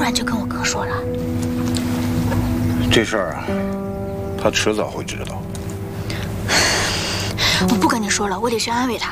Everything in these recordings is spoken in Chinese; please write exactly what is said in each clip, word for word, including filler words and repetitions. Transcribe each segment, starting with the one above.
然就跟我哥说了？ 这事儿啊，他迟早会知道。 我不跟你说了，我得去安慰他。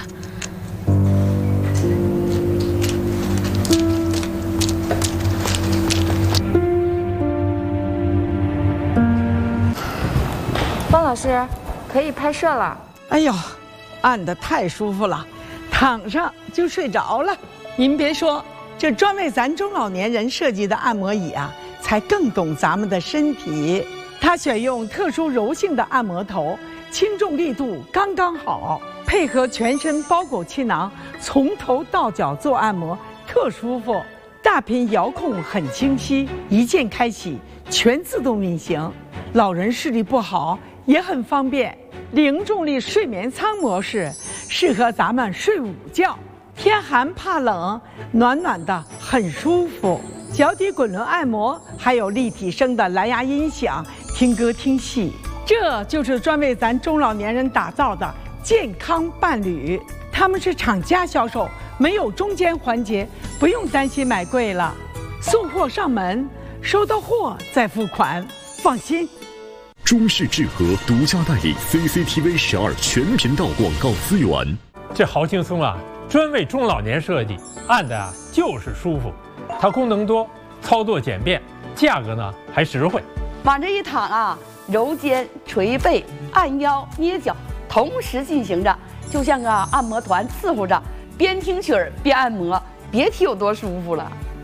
方老师，可以拍摄了。 哎呦，按得太舒服了，躺上就睡着了。您别说，这专为咱中老年人设计的按摩椅啊，才更懂咱们的身体。它选用特殊柔性的按摩头，轻重力度刚刚好，配合全身包裹气囊，从头到脚做按摩，特舒服。大屏遥控很清晰，一键开启，全自动运行。老人视力不好也很方便。零重力睡眠舱模式适合咱们睡午觉，天寒怕冷，暖暖的很舒服。脚底滚轮按摩，还有立体声的蓝牙音响，听歌听戏。这就是专为咱中老年人打造的健康伴侣。他们是厂家销售，没有中间环节，不用担心买贵了。送货上门，收到货再付款，放心。 中视智和独家代理 C C T V 十二全频道广告资源。 这好轻松啊！专为中老年设计，按的啊就是舒服。它功能多，操作简便，价格呢还实惠。 往这一躺啊，揉肩、捶背、按腰、捏脚，同时进行着，就像个按摩团伺候着，边听曲儿边按摩，别提有多舒服了。